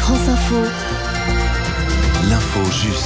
France Info. L'info juste.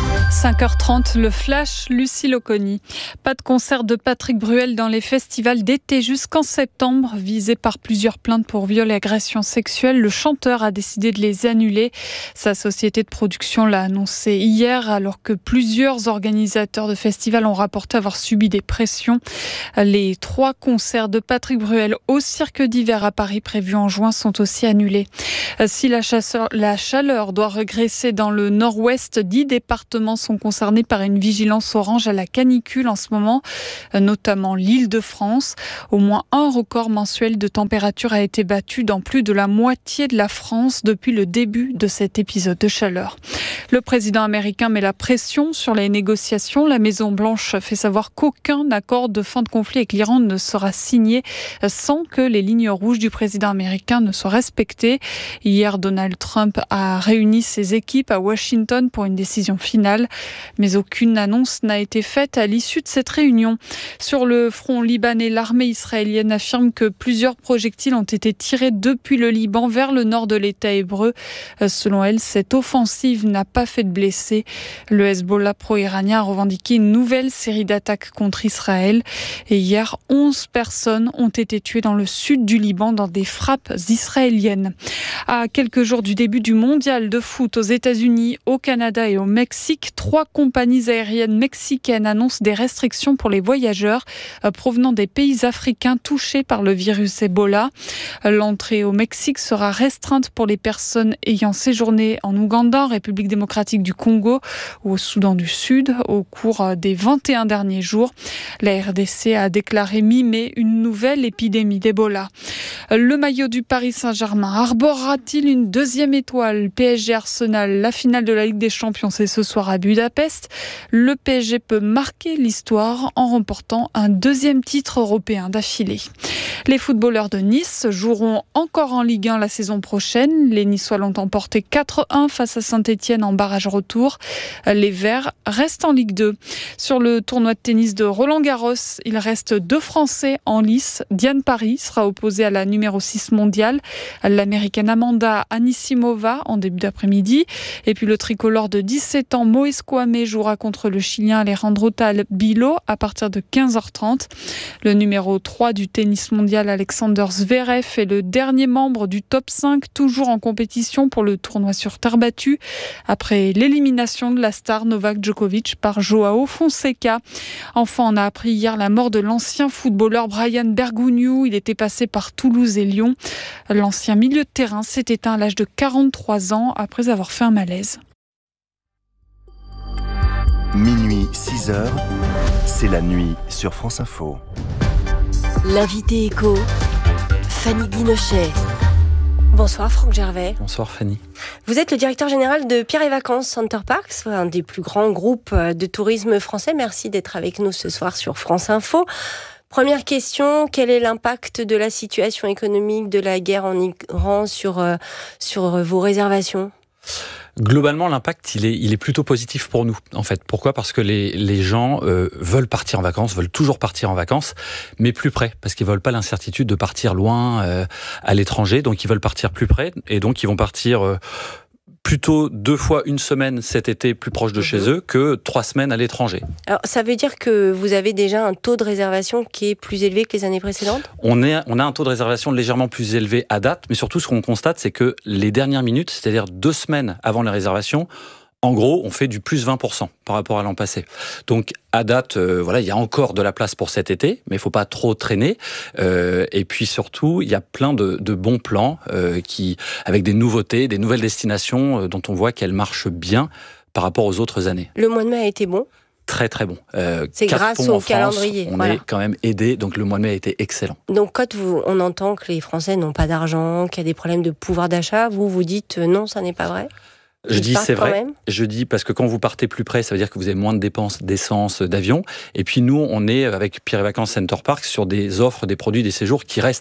5h30, le flash, Lucille Oconi. Pas de concert de Patrick Bruel dans les festivals d'été jusqu'en septembre. Visé par plusieurs plaintes pour viol et agression sexuelle, le chanteur a décidé de les annuler. Sa société de production l'a annoncé hier, alors que plusieurs organisateurs de festivals ont rapporté avoir subi des pressions. Les 3 concerts de Patrick Bruel au Cirque d'hiver à Paris prévus en juin sont aussi annulés. Si la chaleur doit régresser dans le nord-ouest, 10 départements sont concernés par une vigilance orange à la canicule en ce moment, notamment l'Île-de-France. Au moins un record mensuel de température a été battu dans plus de la moitié de la France depuis le début de cet épisode de chaleur. Le président américain met la pression sur les négociations. La Maison-Blanche fait savoir qu'aucun accord de fin de conflit avec l'Iran ne sera signé sans que les lignes rouges du président américain ne soient respectées. Hier, Donald Trump a réuni ses équipes à Washington pour une décision finale, mais aucune annonce n'a été faite à l'issue de cette réunion. Sur le front libanais, l'armée israélienne affirme que plusieurs projectiles ont été tirés depuis le Liban vers le nord de l'État hébreu. Selon elle, cette offensive n'a pas fait de blessés. Le Hezbollah pro-iranien a revendiqué une nouvelle série d'attaques contre Israël. Et hier, 11 personnes ont été tuées dans le sud du Liban dans des frappes israéliennes. À quelques jours du début du mondial de foot aux États-Unis, au Canada et au Mexique, 3 compagnies aériennes mexicaines annoncent des restrictions pour les voyageurs provenant des pays africains touchés par le virus Ebola. L'entrée au Mexique sera restreinte pour les personnes ayant séjourné en Ouganda, en République démocratique du Congo ou au Soudan du Sud au cours des 21 derniers jours. La RDC a déclaré mi-mai une nouvelle épidémie d'Ebola. Le maillot du Paris Saint-Germain arborera-t-il une deuxième étoile? PSG Arsenal, la finale de la Ligue des Champions, c'est ce soir à Budapest. Le PSG peut marquer l'histoire en remportant un 2e titre européen d'affilée. Les footballeurs de Nice joueront encore en Ligue 1 la saison prochaine. Les Niçois l'ont emporté 4-1 face à Saint-Etienne en barrage retour. Les Verts restent en Ligue 2. Sur le tournoi de tennis de Roland-Garros, il reste 2 Français en lice. Diane Paris sera opposée à la numéro 6 mondiale, l'américaine Amanda Anisimova en début d'après-midi. Et puis le tricolore de 17 ans, Moïse Kouamé, jouera contre le Chilien Alejandro Bilo à partir de 15h30. Le numéro 3 du tennis mondial, Alexander Zverev, est le dernier membre du top 5, toujours en compétition pour le tournoi sur terre battue, après l'élimination de la star Novak Djokovic par Joao Fonseca. Enfin, on a appris hier la mort de l'ancien footballeur Brian Bergogneau. Il était passé par Toulouse et Lyon. L'ancien milieu de terrain s'est éteint à l'âge de 43 ans après avoir fait un malaise. Minuit 6h, c'est la nuit sur France Info. L'invité écho, Fanny Guinochet. Bonsoir Franck Gervais. Bonsoir Fanny. Vous êtes le directeur général de Pierre et Vacances Center Parcs, un des plus grands groupes de tourisme français. Merci d'être avec nous ce soir sur France Info. Première question, quel est l'impact de la situation économique de la guerre en Iran sur vos réservations ? Globalement, l'impact, il est plutôt positif pour nous, en fait. Pourquoi ? Parce que les gens veulent partir en vacances, veulent toujours partir en vacances, mais plus près, parce qu'ils veulent pas l'incertitude de partir loin à l'étranger, donc ils veulent partir plus près, et donc ils vont partir plutôt 2 fois une semaine cet été plus proche de chez eux que 3 semaines à l'étranger. Alors, ça veut dire que vous avez déjà un taux de réservation qui est plus élevé que les années précédentes ? On a un taux de réservation légèrement plus élevé à date, mais surtout ce qu'on constate, c'est que les dernières minutes, c'est-à-dire 2 semaines avant les réservations, en gros, on fait du plus 20% par rapport à l'an passé. Donc, à date, il y a encore de la place pour cet été, mais il faut pas trop traîner. Et puis surtout, il y a plein de bons plans avec des nouveautés, des nouvelles destinations dont on voit qu'elles marchent bien par rapport aux autres années. Le mois de mai a été bon ? Très très bon. C'est grâce au calendrier. On est quand même aidé, donc le mois de mai a été excellent. Donc quand on entend que les Français n'ont pas d'argent, qu'il y a des problèmes de pouvoir d'achat, vous dites non, ça n'est pas vrai ? Je dis c'est vrai. Je dis parce que quand vous partez plus près, ça veut dire que vous avez moins de dépenses d'essence, d'avion. Et puis nous, on est avec Pierre et Vacances Center Parcs sur des offres, des produits, des séjours qui restent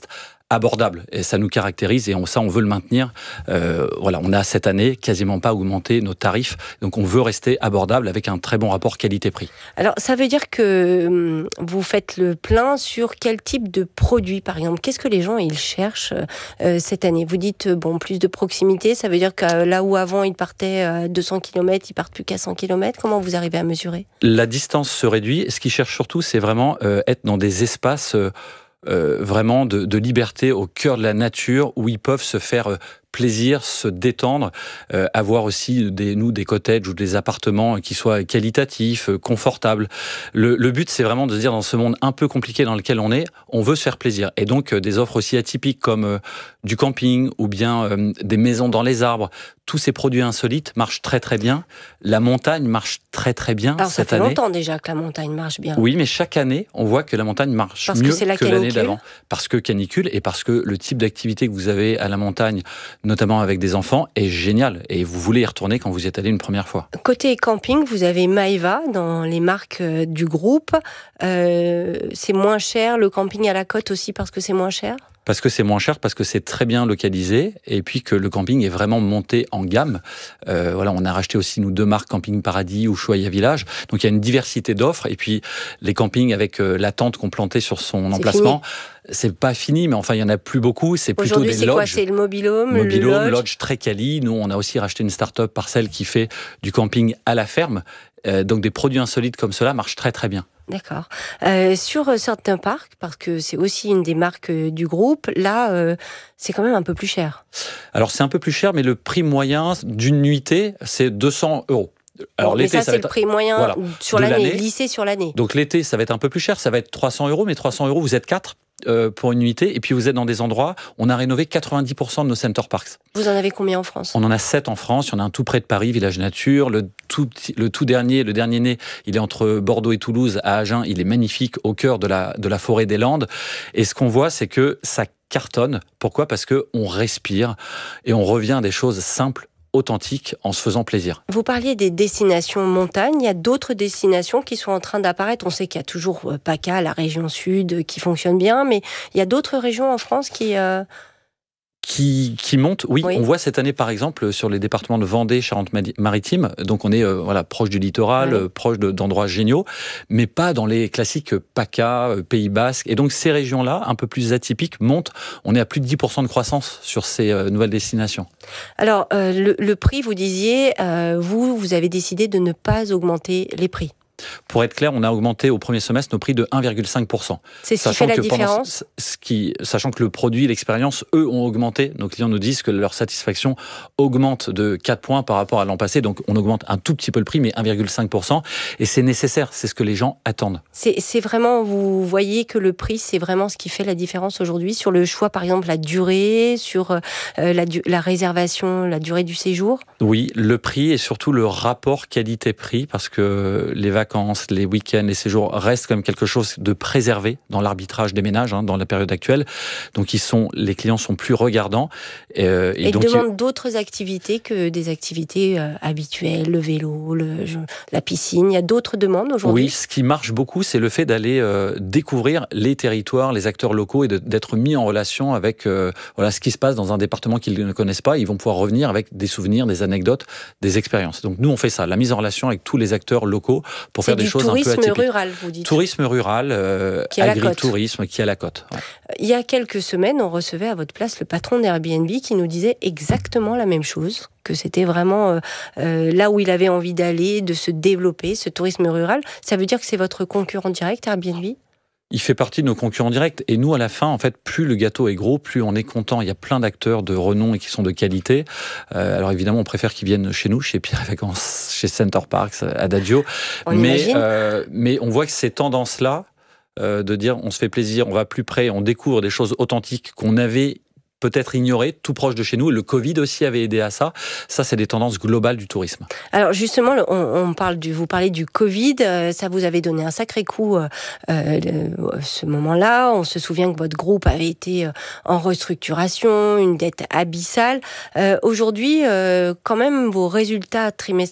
abordable. Et ça nous caractérise et ça, on veut le maintenir. Voilà, on a cette année quasiment pas augmenté nos tarifs. Donc, on veut rester abordable avec un très bon rapport qualité-prix. Alors, ça veut dire que vous faites le plein sur quel type de produit, par exemple? Qu'est-ce que les gens, ils cherchent cette année? Vous dites, plus de proximité. Ça veut dire que là où avant, ils partaient à 200 km, ils partent plus qu'à 100 km. Comment vous arrivez à mesurer? La distance se réduit. Ce qu'ils cherchent surtout, c'est vraiment être dans des espaces vraiment de liberté au cœur de la nature où ils peuvent se faire plaisir, se détendre, avoir aussi des cottages ou des appartements qui soient qualitatifs, confortables. Le but, c'est vraiment de se dire, dans ce monde un peu compliqué dans lequel on est, on veut se faire plaisir. Et donc, des offres aussi atypiques comme du camping ou bien des maisons dans les arbres, tous ces produits insolites marchent très très bien. La montagne marche très très bien Alors, cette ça fait année. longtemps déjà que la montagne marche bien. Oui, mais chaque année, on voit que la montagne marche Parce mieux que c'est la que l'année canicule. d'avant. Parce que canicule et parce que le type d'activité que vous avez à la montagne, notamment avec des enfants, est génial. Et vous voulez y retourner quand vous y êtes allé une première fois. Côté camping, vous avez Maeva dans les marques du groupe. C'est moins cher, le camping à la côte aussi parce que c'est moins cher? Parce que c'est moins cher, parce que c'est très bien localisé, et puis que le camping est vraiment monté en gamme. Voilà, on a racheté aussi, nous, 2 marques, Camping Paradis ou Ushuaïa Village. Donc il y a une diversité d'offres, et puis les campings avec la tente qu'on plantait sur son emplacement, c'est pas fini, mais enfin il y en a plus beaucoup, c'est plutôt des lodges. Aujourd'hui, c'est quoi? C'est le mobilhome, Mobilhome, le lodge très quali. Nous, on a aussi racheté une start-up Parcelle qui fait du camping à la ferme. Donc des produits insolites comme cela marchent très très bien. D'accord. Sur certains parcs, parce que c'est aussi une des marques du groupe, là, c'est quand même un peu plus cher. Alors c'est un peu plus cher, mais le prix moyen d'une nuitée, c'est 200 €. Alors mais l'été, ça, c'est le prix moyen sur de l'année, lissé sur l'année. Donc l'été, ça va être un peu plus cher, ça va être 300 €, mais 300 €, vous êtes 4 pour une nuitée, et puis vous êtes dans des endroits, on a rénové 90% de nos center parks. Vous en avez combien en France? On en a 7 en France, il y en a un tout près de Paris, Village Nature, le dernier né, il est entre Bordeaux et Toulouse, à Agen, il est magnifique, au cœur de la forêt des Landes, et ce qu'on voit, c'est que ça cartonne. Pourquoi? Parce qu'on respire, et on revient à des choses simples, authentique en se faisant plaisir. Vous parliez des destinations montagne, il y a d'autres destinations qui sont en train d'apparaître. On sait qu'il y a toujours PACA, la région sud, qui fonctionne bien, mais il y a d'autres régions en France qui montent. Oui, on voit cette année par exemple sur les départements de Vendée, Charente-Maritime, donc on est proche du littoral, proche d'endroits géniaux, mais pas dans les classiques PACA, Pays Basque, et donc ces régions-là, un peu plus atypiques, montent. On est à plus de 10% de croissance sur ces nouvelles destinations. Alors, le prix, vous disiez, vous avez décidé de ne pas augmenter les prix. Pour être clair, on a augmenté au premier semestre nos prix de 1,5%. C'est ce qui fait la différence. Sachant que le produit, l'expérience, eux, ont augmenté. Nos clients nous disent que leur satisfaction augmente de 4 points par rapport à l'an passé. Donc, on augmente un tout petit peu le prix, mais 1,5%. Et c'est nécessaire, c'est ce que les gens attendent. C'est vraiment, vous voyez que le prix, c'est vraiment ce qui fait la différence aujourd'hui sur le choix, par exemple, la durée, sur la réservation, la durée du séjour? Oui, le prix et surtout le rapport qualité-prix, parce que les vacances, les week-ends, les séjours restent comme quelque chose de préservé dans l'arbitrage des ménages, dans la période actuelle. Donc les clients sont plus regardants. Et donc, ils demandent d'autres activités que des activités habituelles, le vélo, la piscine. Il y a d'autres demandes aujourd'hui? Oui, ce qui marche beaucoup, c'est le fait d'aller découvrir les territoires, les acteurs locaux et d'être mis en relation avec ce qui se passe dans un département qu'ils ne connaissent pas. Ils vont pouvoir revenir avec des souvenirs, des anecdotes, des expériences. Donc nous, on fait ça, la mise en relation avec tous les acteurs locaux pour faire des choses un peu atypiques. Tourisme rural, vous dites? Tourisme rural, agritourisme qui est à la côte. Ouais. Il y a quelques semaines, on recevait à votre place le patron d'Airbnb qui nous disait exactement la même chose, que c'était vraiment là où il avait envie d'aller, de se développer, ce tourisme rural. Ça veut dire que c'est votre concurrent direct, Airbnb? Il fait partie de nos concurrents directs. Et nous, à la fin, en fait, plus le gâteau est gros, plus on est content. Il y a plein d'acteurs de renom et qui sont de qualité. Alors évidemment, on préfère qu'ils viennent chez nous, chez Pierre et Vacances, chez Center Parcs, Adagio. Mais on voit que ces tendances-là, de dire on se fait plaisir, on va plus près, on découvre des choses authentiques qu'on avait peut-être ignorées, tout proche de chez nous. Le Covid aussi avait aidé à ça. Ça, c'est des tendances globales du tourisme. Alors justement, vous parlez du Covid, ça vous avait donné un sacré coup ce moment-là. On se souvient que votre groupe avait été en restructuration, une dette abyssale. Aujourd'hui, quand même, vos résultats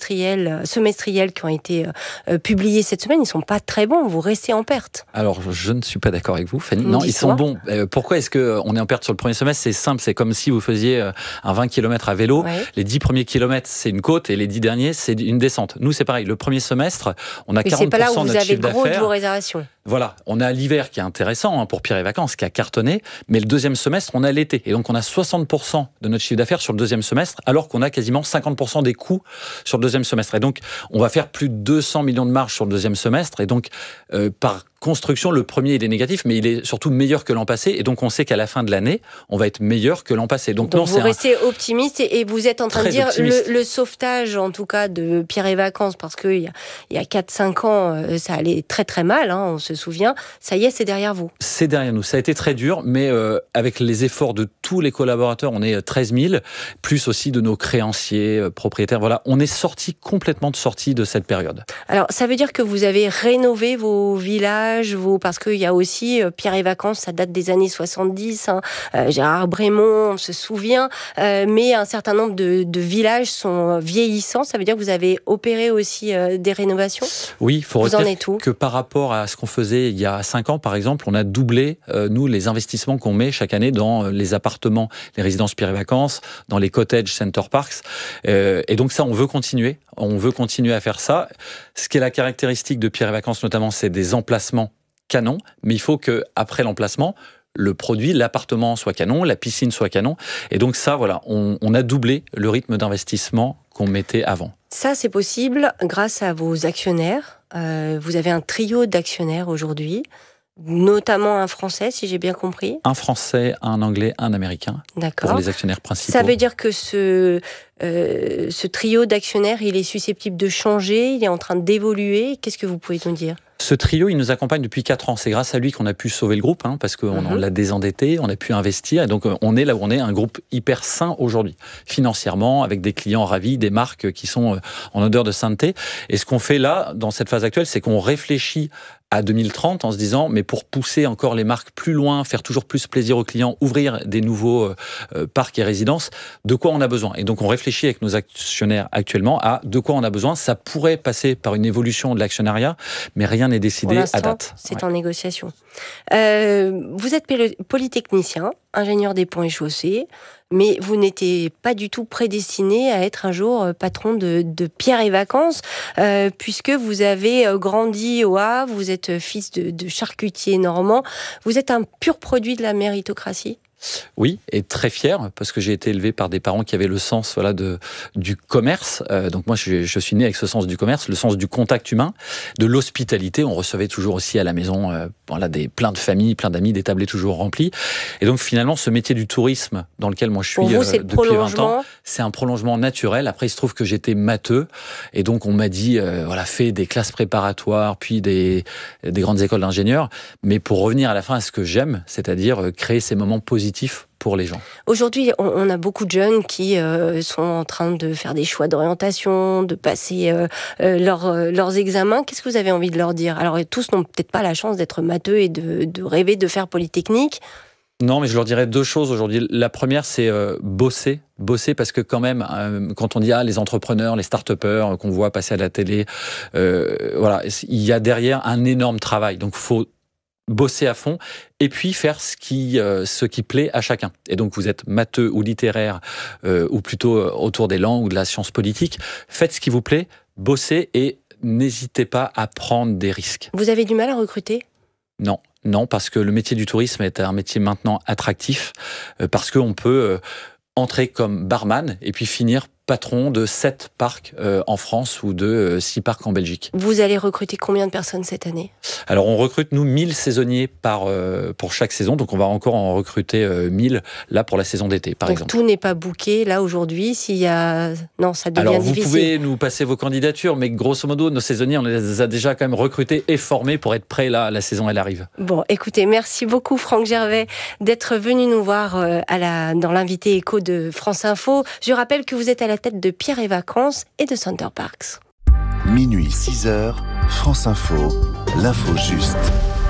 semestriels qui ont été publiés cette semaine, ils sont pas très bons. Vous restez en perte. Alors, je ne suis pas d'accord avec vous, Fanny. Non, ils sont bons. Pourquoi est-ce qu'on est en perte sur le premier semestre? C'est simple, c'est comme si vous faisiez un 20 km à vélo. Ouais. Les 10 premiers kilomètres, c'est une côte et les 10 derniers, c'est une descente. Nous, c'est pareil. Le premier semestre, on a 40% de notre chiffre d'affaires. Mais c'est pas là où vous avez le gros de vos réservations. Voilà, on a l'hiver qui est intéressant pour Pierre et Vacances, qui a cartonné, mais le deuxième semestre, on a l'été. Et donc, on a 60% de notre chiffre d'affaires sur le deuxième semestre, alors qu'on a quasiment 50% des coûts sur le deuxième semestre. Et donc, on va faire plus de 200 millions de marge sur le deuxième semestre. Et donc, par construction, le premier, il est négatif, mais il est surtout meilleur que l'an passé. Et donc, on sait qu'à la fin de l'année, on va être meilleur que l'an passé. Donc non, vous restez optimiste et vous êtes en train de dire le sauvetage, en tout cas, de Pierre et Vacances, parce qu'il y a 4-5 ans, ça allait très très mal, hein, on se souvient. Ça y est, c'est derrière vous. C'est derrière nous. Ça a été très dur, mais avec les efforts de tous les collaborateurs, on est 13 000, plus aussi de nos créanciers, propriétaires. Voilà, on est complètement sorti de cette période. Alors, ça veut dire que vous avez rénové vos villages, parce qu'il y a aussi Pierre et Vacances, ça date des années 70, hein, Gérard Brémond, on se souvient, mais un certain nombre de villages sont vieillissants. Ça veut dire que vous avez opéré aussi des rénovations? Oui, il faut retenir que par rapport à ce qu'on faisait il y a 5 ans, par exemple, on a doublé, nous, les investissements qu'on met chaque année dans les appartements, les résidences Pierre et Vacances, dans les cottages Center Parks. Et donc ça, on veut continuer. On veut continuer à faire ça. Ce qui est la caractéristique de Pierre et Vacances, notamment, c'est des emplacements canon, mais il faut que après l'emplacement, le produit, l'appartement soit canon, la piscine soit canon. Et donc ça, voilà, on a doublé le rythme d'investissement qu'on mettait avant. Ça, c'est possible grâce à vos actionnaires. Vous avez un trio d'actionnaires aujourd'hui, notamment un Français, si j'ai bien compris. Un Français, un Anglais, un Américain. D'accord. Pour les actionnaires principaux. Ça veut dire que ce trio d'actionnaires, il est susceptible de changer, il est en train d'évoluer. Qu'est-ce que vous pouvez nous dire ? Ce trio, il nous accompagne depuis 4 ans. C'est grâce à lui qu'on a pu sauver le groupe, parce qu'on l'a désendetté, on a pu investir. Et donc, on est là où on est, un groupe hyper sain aujourd'hui, financièrement, avec des clients ravis, des marques qui sont en odeur de sainteté. Et ce qu'on fait là, dans cette phase actuelle, c'est qu'on réfléchit à 2030 en se disant, mais pour pousser encore les marques plus loin, faire toujours plus plaisir aux clients, ouvrir des nouveaux parcs et résidences, de quoi on a besoin. Et donc, on réfléchit avec nos actionnaires actuellement à de quoi on a besoin. Ça pourrait passer par une évolution de l'actionnariat, mais rien n'est décidé à date. C'est en négociation. Vous êtes polytechnicien, ingénieur des ponts et chaussées, mais vous n'étiez pas du tout prédestiné à être un jour patron de Pierre et Vacances, puisque vous avez grandi au Havre, vous êtes fils de charcutier normand, vous êtes un pur produit de la méritocratie. Oui, et très fier, parce que j'ai été élevé par des parents qui avaient le sens du commerce. Donc moi, je suis né avec ce sens du commerce, le sens du contact humain, de l'hospitalité. On recevait toujours aussi à la maison plein de familles, plein d'amis, des tablés toujours remplis. Et donc finalement, ce métier du tourisme dans lequel moi je suis depuis 20 ans, c'est un prolongement naturel. Après, il se trouve que j'étais matheux, et donc on m'a dit, fais des classes préparatoires, puis des grandes écoles d'ingénieurs. Mais pour revenir à la fin à ce que j'aime, c'est-à-dire créer ces moments positifs pour les gens. Aujourd'hui, on a beaucoup de jeunes qui sont en train de faire des choix d'orientation, de passer leurs examens. Qu'est-ce que vous avez envie de leur dire ? Alors, tous n'ont peut-être pas la chance d'être matheux et de rêver de faire Polytechnique. Non, mais je leur dirais 2 choses aujourd'hui. La première, c'est bosser parce que quand même, quand on dit les entrepreneurs, les start-upers qu'on voit passer à la télé, il y a derrière un énorme travail. Donc, faut bosser à fond et puis faire ce qui plaît à chacun. Et donc vous êtes matheux ou littéraire ou plutôt autour des langues ou de la science politique, faites ce qui vous plaît, bossez et n'hésitez pas à prendre des risques. Vous avez du mal à recruter ? Non, parce que le métier du tourisme est un métier maintenant attractif, parce qu'on peut entrer comme barman et puis finir patron de 7 parcs en France ou de 6 parcs en Belgique. Vous allez recruter combien de personnes cette année ? Alors on recrute, nous, 1000 saisonniers pour chaque saison, donc on va encore en recruter 1000 là pour la saison d'été, par exemple. Tout n'est pas booké là aujourd'hui, s'il y a... Non, ça devient Alors, difficile. vous pouvez nous passer vos candidatures, mais grosso modo, nos saisonniers, on les a déjà quand même recrutés et formés pour être prêts là, la saison elle arrive. Bon, écoutez, merci beaucoup Franck Gervais d'être venu nous voir dans l'invité écho de France Info. Je rappelle que vous êtes à la tête de Pierre et Vacances et de Center Parcs. Minuit 6h, France Info, l'info juste.